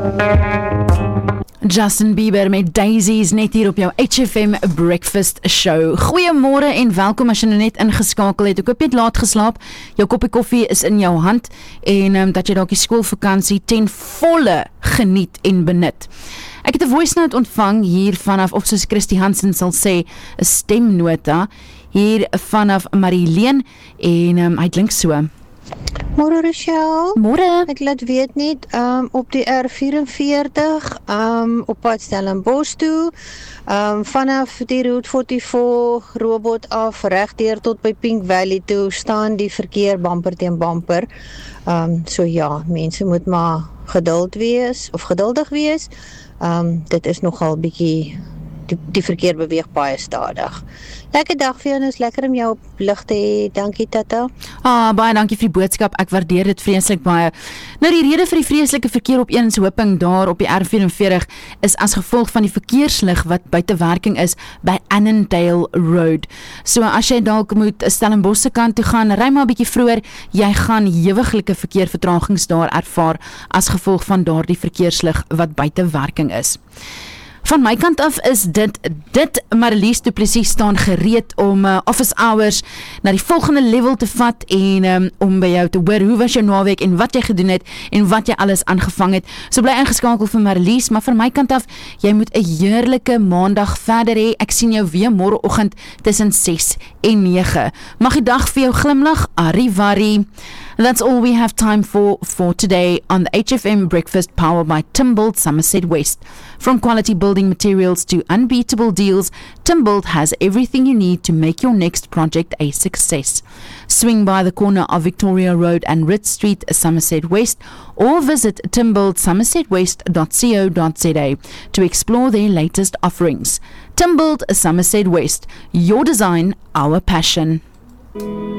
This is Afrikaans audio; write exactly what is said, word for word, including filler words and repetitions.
Justin Bieber met Daisies net hier op jou H F M Breakfast Show. Goeiemôre en welkom as jy nou net ingeskakel het. Ek hoop jy het laat geslaap. Jou koppie koffie is in jou hand en um, dat jy dalk die skoolvakansie ten volle geniet en benut. Ek het 'n voice note ontvang hier vanaf, of soos Christy Hansen sal sê, 'n stemnota hier vanaf Marileen en um, hy klink so. Môre Rochelle. Môre. Ek laat weet net um, op die R vyf-en-veertig um, op pad Stellenbosch toe, um, vanaf die Route vyf-en-veertig robot af regdeur tot by Pink Valley toe staan die verkeer bumper teen bumper. Um, so ja, mense moet maar geduld wees of geduldig wees. Um, dit is nogal bietjie die, die verkeer beweeg baie stadig. Lekker dag vir jou en is lekker om jou op lig te hê. Dankie Tata. Ah, baie dankie vir die boodskap. Ek waardeer dit vreeslik baie. Nou die rede vir die vreeslike verkeer op Edenshoping daar op die R vyf-en-veertig is as gevolg van die verkeerslig wat buite werking is by Annandale Road. So as jy dalk moet Stellenbosch se kant toe gaan, ry maar 'n bietjie vroeër. Jy gaan hewiglike verkeervertragings daar ervaar as gevolg van daardie verkeerslig wat buite werking is. Van my kant af is dit, dit Marlies Du Plessis staan gereed om uh, office hours na die volgende level te vat en um, om by jou te hoor hoe was jou naweek en wat jy gedoen het en wat jy alles aangevang het. So bly ingeskakel vir Marlies, maar van my kant af, jy moet 'n heerlike maandag verder hê. Ek sien jou weer môreoggend tussen ses en nege. Mag die dag vir jou glimlag, arrivari. That's all we have time for for today on the H F M Breakfast powered by Timbold Somerset West. From quality building materials to unbeatable deals, Timbold has everything you need to make your next project a success. Swing by the corner of Victoria Road and Ritz Street, Somerset West, or visit timbold somerset west dot co dot za to explore their latest offerings. Timbold Somerset West, your design, our passion.